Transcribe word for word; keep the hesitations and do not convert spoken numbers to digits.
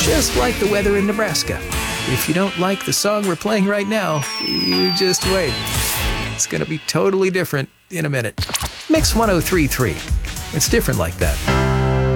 just like the weather in Nebraska. If you don't like the song we're playing right now, you just wait. It's going to be totally different in a minute. Mix one oh three point three. It's different like that.